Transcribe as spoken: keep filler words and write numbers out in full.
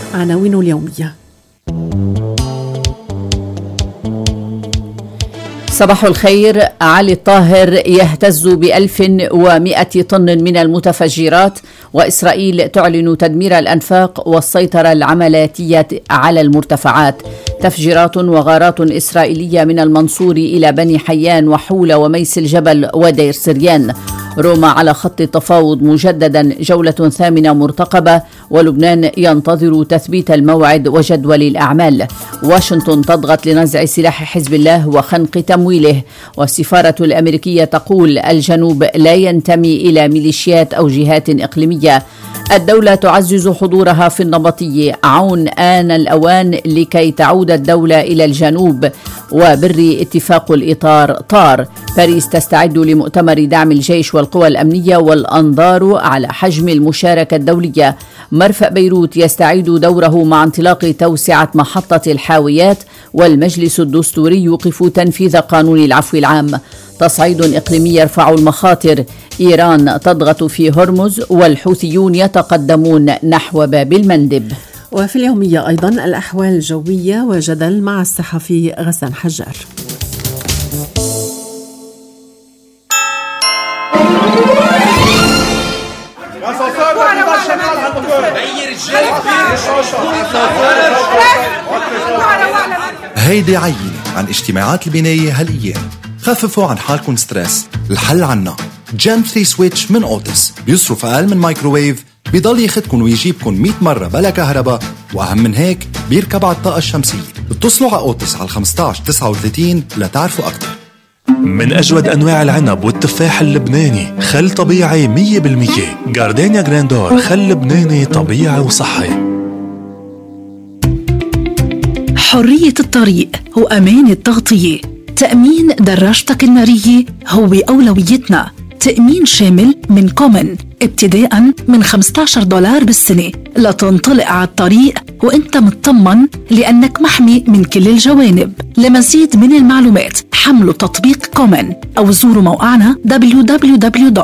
عناوين اليومية. صباح الخير. علي الطاهر يهتز بألف ومئة طن من المتفجرات، وإسرائيل تعلن تدمير الأنفاق والسيطرة العملياتية على المرتفعات. تفجيرات وغارات إسرائيلية من المنصور إلى بني حيان وحول وميس الجبل ودير سريان. روما على خط التفاوض مجددا، جولة ثامنة مرتقبة، ولبنان ينتظر تثبيت الموعد وجدول الأعمال. واشنطن تضغط لنزع سلاح حزب الله وخنق تمويله، والسفارة الأمريكية تقول الجنوب لا ينتمي إلى ميليشيات أو جهات إقليمية. الدولة تعزز حضورها في النبطية، عون آن الأوان لكي تعود الدولة إلى الجنوب. وبري اتفاق الإطار طار. باريس تستعد لمؤتمر دعم الجيش والقوى الأمنية، والأنظار على حجم المشاركة الدولية. مرفأ بيروت يستعيد دوره مع انطلاق توسعة محطة الحاويات، والمجلس الدستوري يوقف تنفيذ قانون العفو العام. تصعيد إقليمي يرفع المخاطر. إيران تضغط في هرمز، والحوثيون يتقدمون نحو باب المندب. وفي اليومية أيضا الأحوال الجوية وجدل مع الصحفي غسان حجار. هيدي عينة عن اجتماعات البناية هالأيام. خففوا عن حالكم ستريس، الحل عنا. جين ثري سويتش من أوتس بيصرف أقل من مايكروويف، بيضل ياخدكن ويجيبكن مية مرة بلا كهرباء، وأهم من هيك بيركب على الطاقة الشمسية. اتصلوا على أوتس على خمسة عشر تسعة وثلاثين لتعرفوا أكتر. من أجود أنواع العنب والتفاح اللبناني، خل طبيعي مية بالمية. جاردينيا جراندور، خل لبناني طبيعي وصحي. حرية الطريق وأمان التغطية. تأمين دراجتك النارية هو أولويتنا. تأمين شامل من كومن، ابتداء من خمسة عشر دولار بالسنة، لتنطلق على الطريق وانت مطمن لأنك محمي من كل الجوانب. لمزيد من المعلومات حملوا تطبيق كومن أو زوروا موقعنا دبليو دبليو دبليو دوت